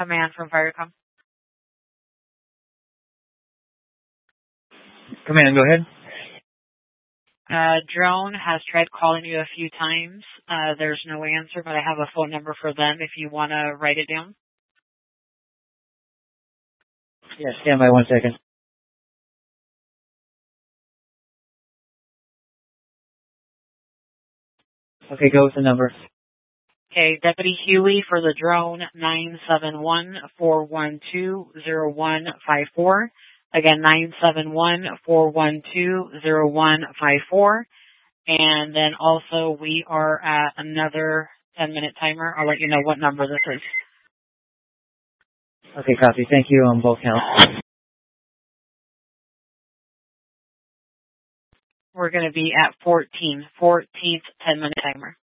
Command from Firecom. Command, go ahead. Drone has tried calling you a few times. There's no answer, but I have a phone number for them if you want to write it down. Yeah, stand by 1 second. Okay, go with the number. Okay, Deputy Huey for the drone, 971-412-0154. Again, 971-412-0154. And then also we are at another 10-minute timer. I'll let you know what number this is. Okay, copy. Thank you on both counts. We're going to be at 14th 10-minute timer.